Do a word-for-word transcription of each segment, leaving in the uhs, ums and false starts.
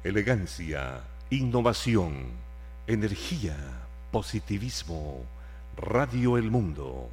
elegancia, innovación, energía, positivismo. Radio El Mundo.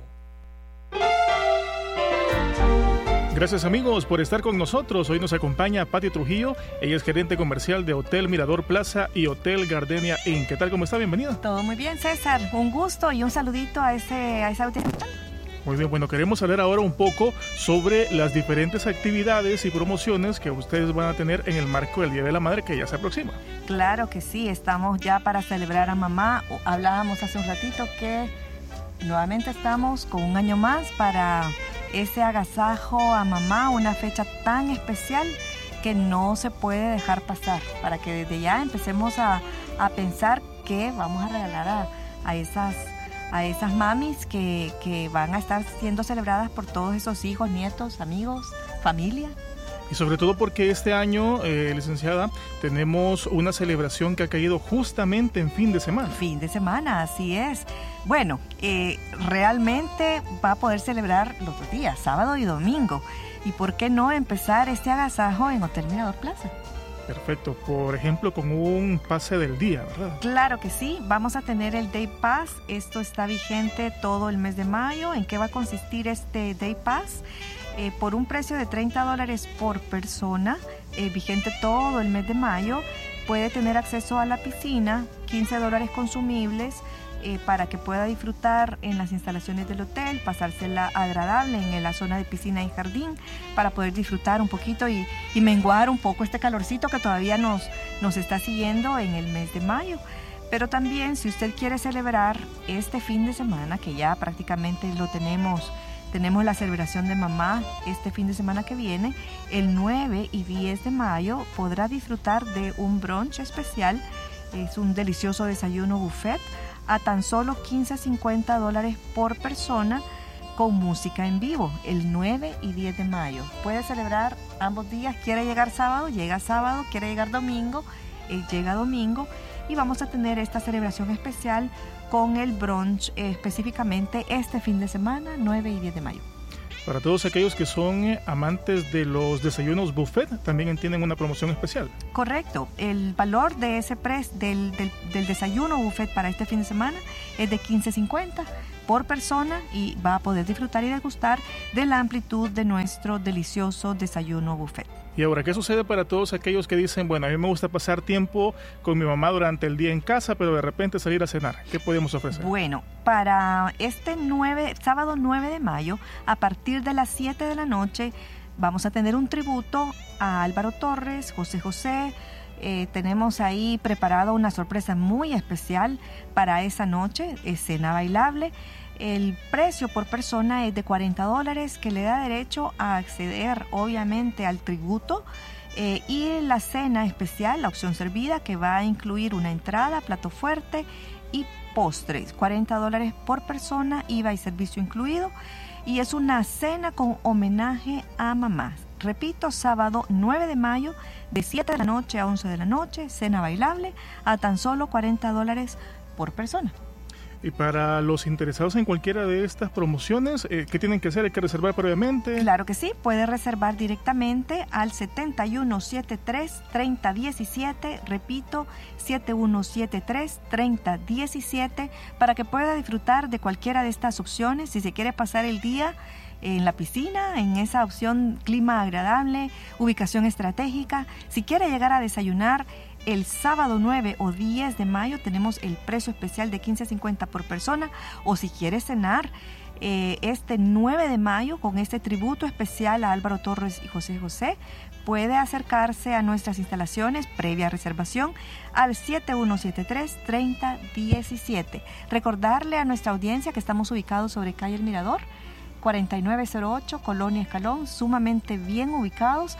Gracias amigos por estar con nosotros. Hoy nos acompaña Patti Trujillo. Ella es gerente comercial de Hotel Mirador Plaza y Hotel Gardenia Inn. ¿Qué tal? ¿Cómo está? Bienvenida. Todo muy bien, César. Un gusto y un saludito a, ese, a esa audiencia. Muy bien, bueno, queremos hablar ahora un poco sobre las diferentes actividades y promociones que ustedes van a tener en el marco del Día de la Madre que ya se aproxima. Claro que sí, estamos ya para celebrar a mamá. Hablábamos hace un ratito que nuevamente estamos con un año más para ese agasajo a mamá, una fecha tan especial que no se puede dejar pasar, para que desde ya empecemos a, a pensar qué vamos a regalar a, a esas a esas mamis que, que van a estar siendo celebradas por todos esos hijos, nietos, amigos, familia. Y sobre todo porque este año, eh, licenciada, tenemos una celebración que ha caído justamente en fin de semana. Fin de semana, así es. Bueno, eh, realmente va a poder celebrar los dos días, sábado y domingo. ¿Y por qué no empezar este agasajo en Hotel Mirador Plaza? Perfecto, por ejemplo, con un pase del día, ¿verdad? Claro que sí, vamos a tener el Day Pass, esto está vigente todo el mes de mayo. ¿En qué va a consistir este Day Pass? Eh, por un precio de treinta dólares por persona, eh, vigente todo el mes de mayo, puede tener acceso a la piscina, quince dólares consumibles, Eh, para que pueda disfrutar en las instalaciones del hotel, pasársela agradable en la zona de piscina y jardín, para poder disfrutar un poquito y, y menguar un poco este calorcito que todavía nos, nos está siguiendo en el mes de mayo. Pero también, si usted quiere celebrar este fin de semana, que ya prácticamente lo tenemos, tenemos la celebración de mamá este fin de semana que viene, el nueve y diez de mayo podrá disfrutar de un brunch especial. Es un delicioso desayuno buffet a tan solo quince a cincuenta dólares por persona, con música en vivo, el nueve y diez de mayo. Puede celebrar ambos días, quiere llegar sábado, llega sábado, quiere llegar domingo, eh, llega domingo, y vamos a tener esta celebración especial con el brunch eh, específicamente este fin de semana, nueve y diez de mayo. Para todos aquellos que son amantes de los desayunos buffet, también tienen una promoción especial. Correcto. El valor de ese precio del, del, del desayuno buffet para este fin de semana es de quince cincuenta por persona y va a poder disfrutar y degustar de la amplitud de nuestro delicioso desayuno buffet. Y ahora, ¿qué sucede para todos aquellos que dicen, bueno, a mí me gusta pasar tiempo con mi mamá durante el día en casa, pero de repente salir a cenar? ¿Qué podemos ofrecer? Bueno, para este nueve, sábado nueve de mayo, a partir de las siete de la noche, vamos a tener un tributo a Álvaro Torres, José José. Eh, tenemos ahí preparado una sorpresa muy especial para esa noche, escena bailable. El precio por persona es de cuarenta dólares, que le da derecho a acceder obviamente al tributo eh, y la cena especial, la opción servida, que va a incluir una entrada, plato fuerte y postres. cuarenta dólares por persona, I V A y servicio incluido, y es una cena con homenaje a mamá. Repito, sábado nueve de mayo, de siete de la noche a once de la noche, cena bailable a tan solo cuarenta dólares por persona. Y para los interesados en cualquiera de estas promociones, eh, ¿qué tienen que hacer? ¿Hay que reservar previamente? Claro que sí, puede reservar directamente al siete uno siete tres, tres cero uno siete, repito, siete uno siete tres, tres cero uno siete, para que pueda disfrutar de cualquiera de estas opciones. Si se quiere pasar el día en la piscina, en esa opción clima agradable, ubicación estratégica, si quiere llegar a desayunar, el sábado nueve o diez de mayo tenemos el precio especial de quince cincuenta por persona, o si quiere cenar eh, este nueve de mayo con este tributo especial a Álvaro Torres y José José, puede acercarse a nuestras instalaciones previa reservación al siete uno siete tres, tres cero uno siete. Recordarle a nuestra audiencia que estamos ubicados sobre calle El Mirador, cuarenta y nueve cero ocho, Colonia Escalón, sumamente bien ubicados,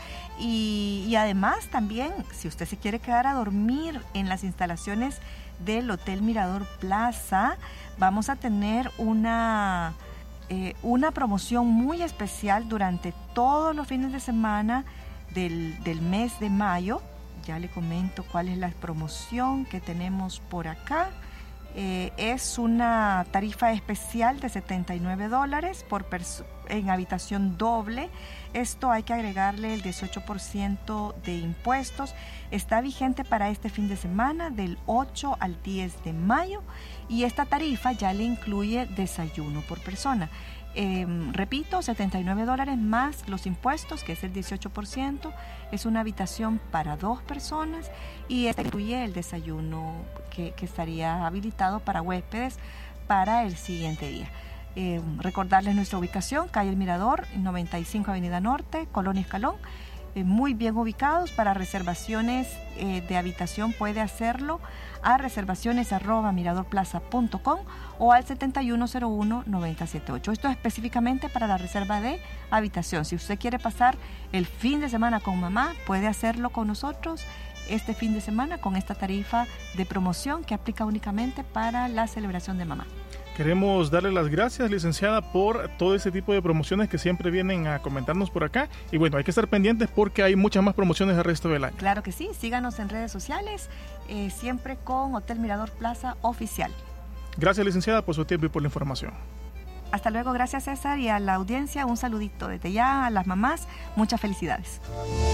y, y además también, si usted se quiere quedar a dormir en las instalaciones del Hotel Mirador Plaza, vamos a tener una, eh, una promoción muy especial durante todos los fines de semana del, del mes de mayo. Ya le comento cuál es la promoción que tenemos por acá. Eh, es una tarifa especial de setenta y nueve dólares por perso- en habitación doble. Esto hay que agregarle el dieciocho por ciento de impuestos. Está vigente para este fin de semana del ocho al diez de mayo y esta tarifa ya le incluye desayuno por persona. Eh, repito, setenta y nueve dólares más los impuestos, que es el dieciocho por ciento. Es una habitación para dos personas y esta incluye el desayuno que, que estaría habilitado para huéspedes para el siguiente día. Eh, recordarles nuestra ubicación: calle El Mirador, noventa y cinco Avenida Norte, Colonia Escalón. Eh, muy bien ubicados. Para reservaciones eh, de habitación puede hacerlo a reservaciones arroba miradorplaza punto com o al setenta y uno cero uno noventa setenta y ocho. Esto es específicamente para la reserva de habitación. Si usted quiere pasar el fin de semana con mamá, puede hacerlo con nosotros este fin de semana con esta tarifa de promoción que aplica únicamente para la celebración de mamá. Queremos darle las gracias, licenciada, por todo ese tipo de promociones que siempre vienen a comentarnos por acá. Y bueno, hay que estar pendientes porque hay muchas más promociones el resto del año. Claro que sí, síganos en redes sociales, eh, siempre con Hotel Mirador Plaza Oficial. Gracias, licenciada, por su tiempo y por la información. Hasta luego, gracias César, y a la audiencia un saludito desde ya, a las mamás, muchas felicidades.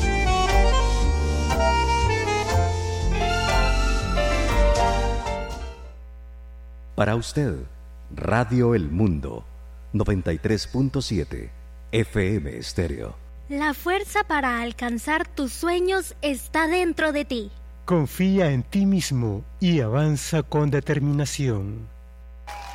Para usted, Radio El Mundo, noventa y tres punto siete F M Estéreo. La fuerza para alcanzar tus sueños está dentro de ti. Confía en ti mismo y avanza con determinación.